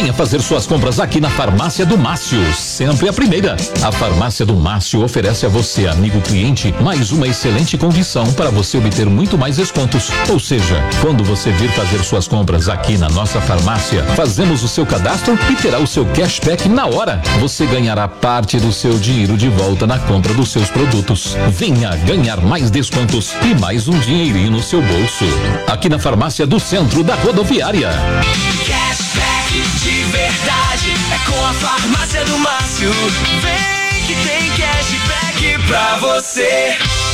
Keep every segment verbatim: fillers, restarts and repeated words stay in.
Venha fazer suas compras aqui na Farmácia do Márcio, sempre a primeira. A Farmácia do Márcio oferece a você, amigo cliente, mais uma excelente condição para você obter muito mais descontos. Ou seja, quando você vir fazer suas compras aqui na nossa farmácia, fazemos o seu cadastro e terá o seu cashback na hora. Você ganhará parte do seu dinheiro de volta na compra dos seus produtos. Venha ganhar mais descontos e mais um dinheirinho no seu bolso. Aqui na Farmácia do Centro da Rodoviária. Cashback de verdade é com a Farmácia do Márcio. Vem que tem cashback pra você.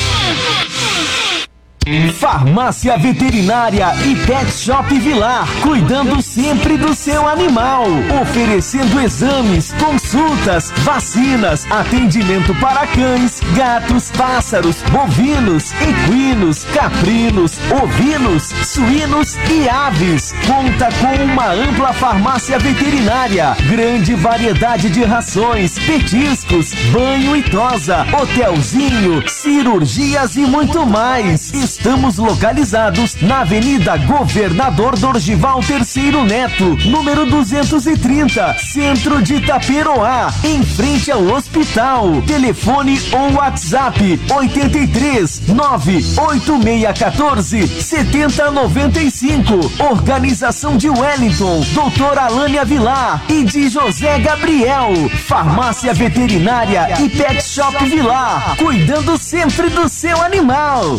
Farmácia Veterinária e Pet Shop Vilar, cuidando sempre do seu animal, oferecendo exames, consultas, vacinas, atendimento para cães, gatos, pássaros, bovinos, equinos, caprinos, ovinos, suínos e aves. Conta com uma ampla farmácia veterinária, grande variedade de rações, petiscos, banho e tosa, hotelzinho, cirurgias e muito mais. Estamos localizados na Avenida Governador Dorgival Terceiro Neto, número duzentos e trinta, centro de Itaperoá, em frente ao hospital. Telefone ou WhatsApp oito três nove oito seis um quatro sete zero nove cinco. Organização de Wellington, doutora Alânia Vilar e de José Gabriel. Farmácia Veterinária e Pet Shop Vilar, cuidando sempre do seu animal.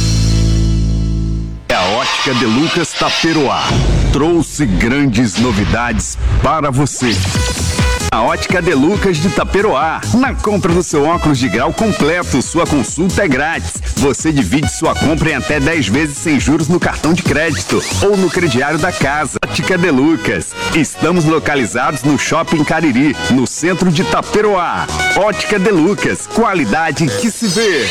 A Ótica de Lucas Taperoá trouxe grandes novidades para você. A Ótica de Lucas de Taperoá. Na compra do seu óculos de grau completo, sua consulta é grátis. Você divide sua compra em até dez vezes sem juros no cartão de crédito ou no crediário da casa. Ótica de Lucas. Estamos localizados no Shopping Cariri, no centro de Taperoá. Ótica de Lucas. Qualidade que se vê.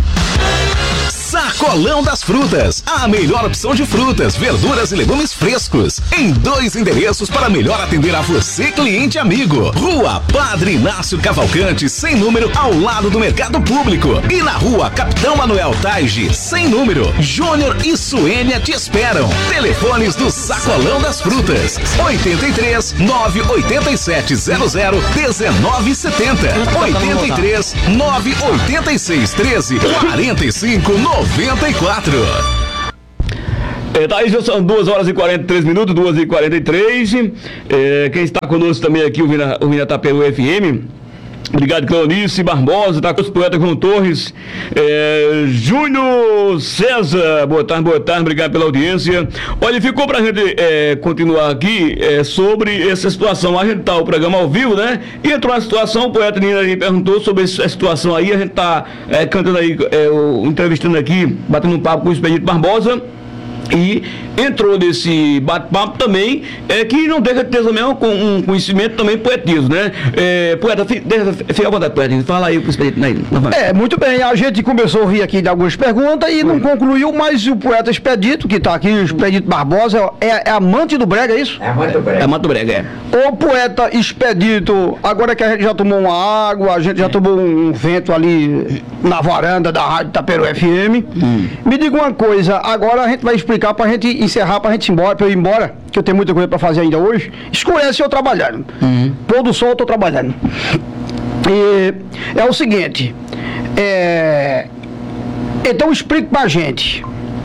Sacolão das Frutas, a melhor opção de frutas, verduras e legumes frescos, em dois endereços para melhor atender a você, cliente amigo. Rua Padre Inácio Cavalcante, sem número, ao lado do Mercado Público, e na Rua Capitão Manuel Taige, sem número. Júnior e Suênia te esperam. Telefones do Sacolão das Frutas: oito três nove oito sete zero zero um nove sete zero, oito três nove oito seis um três quatro cinco noventa e quatro. É, tá aí, já são duas horas e quarenta e três minutos, duas e quarenta e três. É, quem está conosco também aqui, o Vina, o Vina Taperoá F M. Obrigado, Cleonice Barbosa, tá com os poetas João Torres, é, Júnior César, boa tarde, boa tarde, obrigado pela audiência. Olha, ficou pra gente é, continuar aqui é, sobre essa situação. A gente tá o programa ao vivo, né? E entrou uma situação, o poeta Nina aí perguntou sobre essa situação aí, a gente tá é, cantando aí, é, o, entrevistando aqui, batendo um papo com o Expedito Barbosa. E entrou nesse bate-papo também, é, que não deixa de ter também um, um conhecimento também poetismo, né? É, poeta, fica à vontade, poeta, fala aí o Expedito. É, muito bem, a gente começou a ouvir aqui de algumas perguntas e não concluiu, mas o poeta Expedito, que está aqui, o Expedito Barbosa, é, é amante do brega, é isso? É amante do brega. É amante do brega, é. O poeta Expedito, agora que a gente já tomou uma água, a gente já tomou um vento ali na varanda da Rádio Taperoá F M, hum. me diga uma coisa, agora a gente vai explicar pra gente encerrar, pra gente ir embora, pra eu ir embora, que eu tenho muita coisa pra fazer ainda hoje. Escurece eu trabalhando. Uhum. Pôr do sol eu tô trabalhando. E é o seguinte, é... então explique pra gente.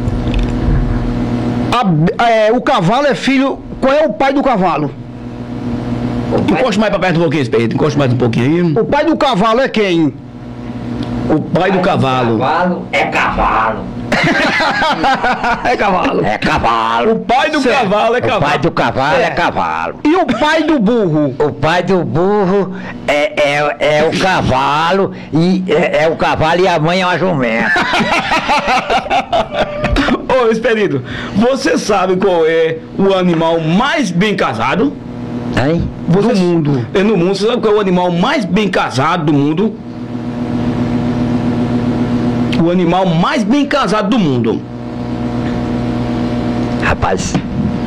A, é, o cavalo é filho. Qual é o pai do cavalo? Encosta mais pra perto um pouquinho, Expedito. Encosta mais um pouquinho aí. O pai do cavalo é quem? O pai do cavalo. O cavalo é cavalo. É cavalo. É cavalo. O pai do certo. cavalo é cavalo. O pai do cavalo é. é cavalo. E o pai do burro? O pai do burro é, é, é o cavalo e é, é o cavalo e a mãe é uma jumenta. Ô, Expedito, você sabe qual é o animal mais bem casado? Hein? Você, do mundo. É no mundo. Você sabe qual é o animal mais bem casado do mundo? O animal mais bem casado do mundo. Rapaz,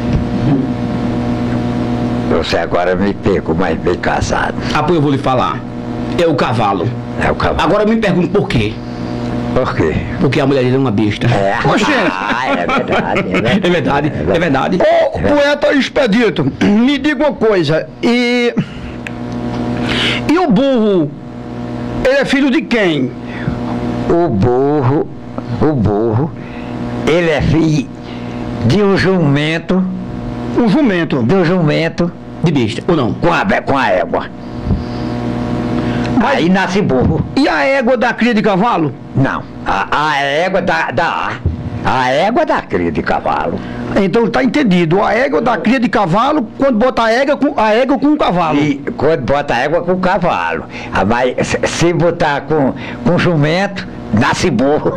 você agora me pegou mais bem casado. Ah, pois eu vou lhe falar. É o cavalo. É o cavalo. Agora me pergunto por quê. Por quê? Porque a mulher dele é uma besta. É, Oxê. ah, é verdade, é verdade. É verdade, é verdade. Ô, poeta Expedito, me diga uma coisa, e... E o burro, ele é filho de quem? O burro, o burro, ele é filho de um jumento, Um jumento. de um jumento De besta, ou não? com a, com a égua. Aí nasce burro. E a égua da cria de cavalo? Não, a, a égua da, da... A égua da cria de cavalo. Então tá entendido, a égua da cria de cavalo, quando bota a égua com, a égua com o cavalo. E quando bota égua com cavalo. Ah, mas se- se botar com, com jumento, nasce burro.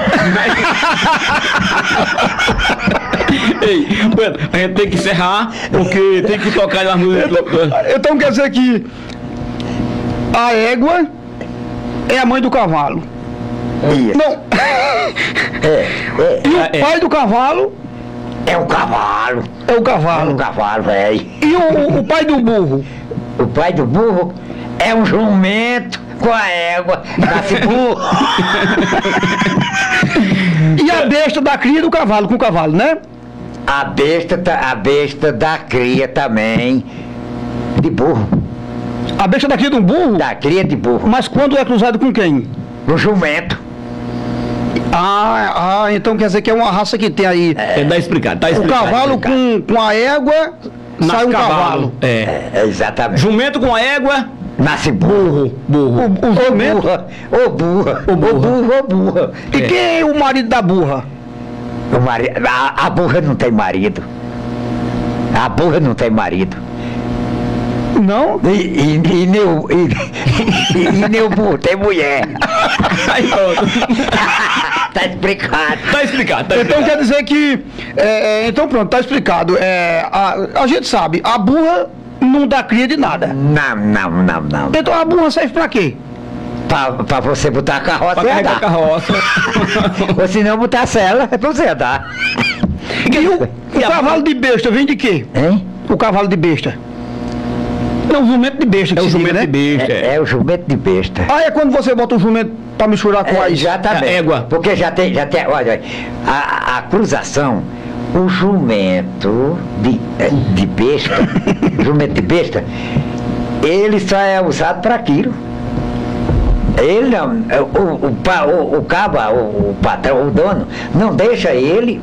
Ei, poeta, a gente tem que encerrar, porque tem que tocar nas músicas. Então quer dizer que a égua é a mãe do cavalo. Isso. Não. É, é, E o É, é. pai do cavalo é o cavalo. é o É o cavalo. cavalo, velho. E o, o pai do burro? O pai do burro é um jumento com a égua. Nasce burro. E a besta da cria do cavalo, com o cavalo, né? A besta, tá- a besta da cria também de burro. A besta da cria de um burro, Da cria de burro. mas quando é cruzado com quem? Um jumento. Ah, ah, então quer dizer que é uma raça que tem aí. É, dá explicado, tá O explicado. cavalo com, com a égua, sai um cavalo. É. É, exatamente. Jumento com a égua, Nasce burro. burro. O, o Ô jumento. burra, ô burra, ô burro, ô burra. E quem é o marido da burra? O marido, a, a burra não tem marido. A burra não tem marido. Não? E, e, e, nem, o, e, e, e nem o burro tem mulher. Aí pronto. Tá explicado. Tá explicado, tá Então explicado. quer dizer que. é, é, então pronto, tá explicado. É, a, a gente sabe, a burra não dá cria de nada. Não, não, não, não. Então a burra serve pra quê? Pra, pra você botar a carroça Pra e carregar a andar. carroça. Ou se não botar a cela, é pra você andar. E o, o E a cavalo de besta vem de quê? Hein? O cavalo de besta. Não, o jumento de besta que É o se diga, jumento né? de besta. É, é o jumento de besta. Ah, é quando você bota o jumento pra misturar com É, as... exatamente. a égua. Porque já tem, já tem, olha, olha, a, a cruzação, o jumento de, eh, de besta, jumento de besta, ele só é usado para aquilo. Ele não, é, o, o, pa- o, o caba, o, o patrão, o dono, não deixa ele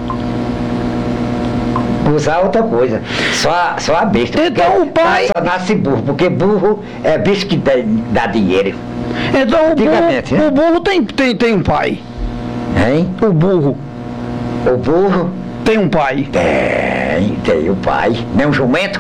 usar outra coisa, só, só a besta. Então o pai- Só nasce burro, porque burro é bicho que dá, dá dinheiro, Então o Antigamente, burro, né? o burro tem, tem, tem um pai. hein? O burro O burro tem um pai. tem, tem o pai, nem um jumento.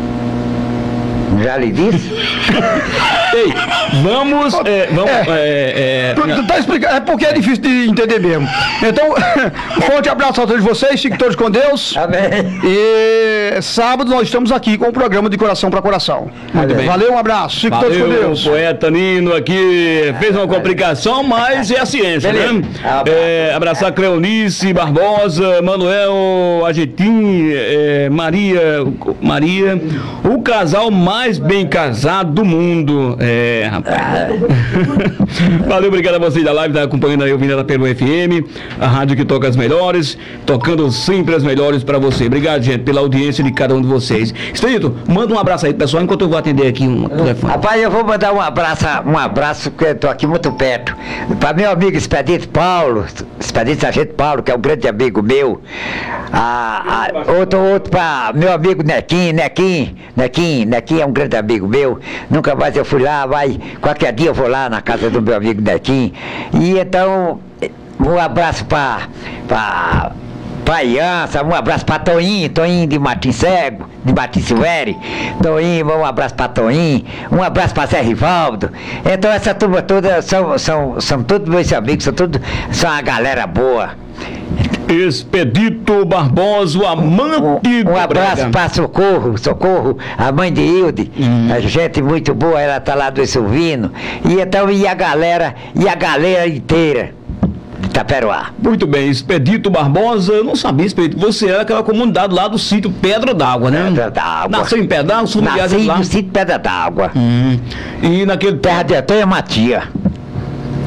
Já lhe disse? Ei, vamos. É, vamos. É, é, Tu, tu tá explicando, é porque é difícil de entender mesmo. Então, um forte abraço a todos vocês, fiquem todos com Deus. Amém. E sábado nós estamos aqui com o programa de Coração para Coração. Muito bem. Valeu, um abraço, fiquem todos com Valeu, Deus. o poeta Nino aqui fez uma complicação, mas é a ciência, Beleza. né? Abraço. É, abraçar Cleonice Barbosa, Manuel Agetim, é, Maria, Maria, o casal mais bem casado do mundo. É, rapaz. Valeu, obrigado a vocês da live, tá acompanhando aí o Vinda pelo F M, a rádio que toca as melhores, tocando sempre as melhores pra você. Obrigado, gente, pela audiência de cada um de vocês. Expedito, manda um abraço aí, pessoal, enquanto eu vou atender aqui um telefone. Rapaz, eu vou mandar um abraço, um abraço, porque eu tô aqui muito perto. Para meu amigo Expedito Paulo, Expedito Sargento Paulo, que é um grande amigo meu. Ah, ah, outro, outro para meu amigo Nequim, Nequim, Nequim, Nequim é um grande amigo meu. Nunca mais eu fui lá, vai, qualquer dia eu vou lá na casa do meu amigo Nequim. E então, um abraço para para Paiança, um abraço para Toinho, Toinho de Martins Cego, de Martins Silvério, Toinho, um abraço para Toinho, um abraço para Zé Rivaldo. Então essa turma toda são, são, são todos meus amigos, são tudo, são uma galera boa. Expedito Barbosa, o amante Um do abraço Brega. para Socorro, Socorro, a mãe de Hilde, a gente muito boa, ela tá lá do Silvino. E então, e a galera, e a galera inteira de Taperoá. Muito bem, Expedito Barbosa, eu não sabia, Expedito, você era aquela comunidade lá do sítio Pedra d'Água, né? Pedra d'Água. Nasceu em Pedra d'Água, os familiares Nasci lá. no sítio Pedra d'Água. Hum. E naquele Terra de Antônio Matia.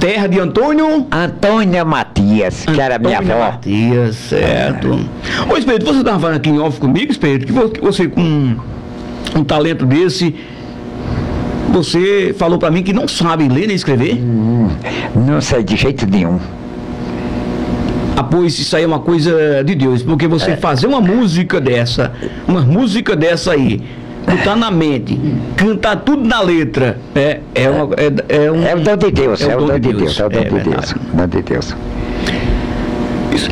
terra de Antônio... Antônia Matias, que era minha Antônia avó. Matias, certo. Ô, Espírito, você estava falando aqui em off comigo, Espírito, que vo- que você com um, um talento desse, você falou pra mim que não sabe ler nem escrever? Hum, não sei de jeito nenhum. Ah, pois isso aí é uma coisa de Deus, porque você É. fazer uma música dessa, uma música dessa aí, botar na mente, cantar tudo na letra, é, é, uma, é, é um... É o dom de Deus, é, o dom de Deus, é o dom é de Deus, verdade. dom de Deus. Isso-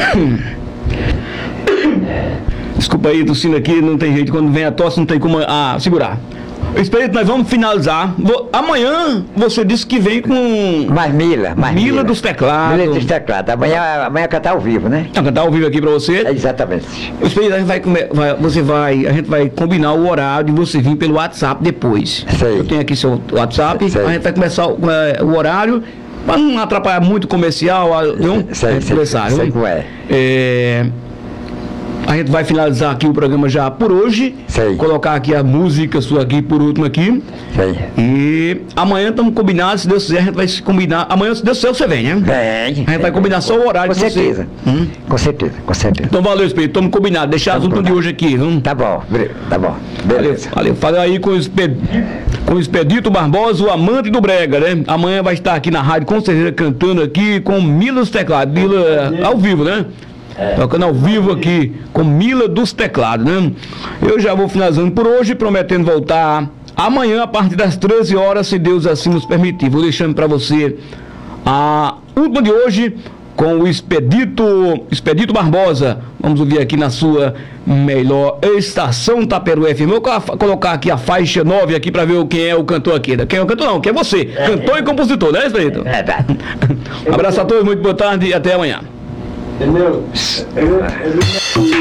Desculpa aí, tossindo aqui, não tem jeito, quando vem a tosse não tem como ah, segurar. Espírito, nós vamos finalizar. Vou- amanhã você disse que vem com Mais Mila, mais Mila dos Teclados. Mila dos Teclados. Amanhã, amanhã cantar ao vivo, né? Tá, cantar ao vivo aqui pra você. É exatamente. O Espírito, a gente vai, come- vai- você vai, a gente vai combinar o horário de você vir pelo WhatsApp depois. Sei. Eu tenho aqui seu WhatsApp, Sei. a gente vai começar o, é, o horário, para não atrapalhar muito o comercial, a- viu? Sei, A gente sei, começar, sei viu? como é. É, a gente vai finalizar aqui o programa já por hoje. Sei. Colocar aqui a música sua aqui por último aqui. Sei. E amanhã estamos combinados, se Deus quiser, a gente vai se combinar. Amanhã, se Deus quiser, você vem, né? Vem. A gente vai combinar só o horário Com de você. certeza. Hum? Com certeza, com certeza. Então valeu, Espírito, estamos combinados. Deixar as Tamo últimas de hoje aqui, viu? Tá bom, bre- tá bom. Valeu, Beleza. valeu. Falei aí com o, Exped... com o Expedito Barbosa, o amante do Brega, né? Amanhã vai estar aqui na rádio, com certeza, cantando aqui com Mila dos Teclados. Mila ao vivo, né? Tocando ao vivo aqui com Mila dos Teclados, né? Eu já vou finalizando por hoje, prometendo voltar amanhã a partir das treze horas, se Deus assim nos permitir. Vou deixando para você a última de hoje com o Expedito, Expedito Barbosa. Vamos ouvir aqui na sua melhor estação Taperu F M. Vou co- colocar aqui a faixa nove aqui para ver quem é o cantor aqui. Quem é o cantor não, quem é você. Cantor e compositor, né, Expedito? É verdade. Um abraço a todos, muito boa tarde e até amanhã.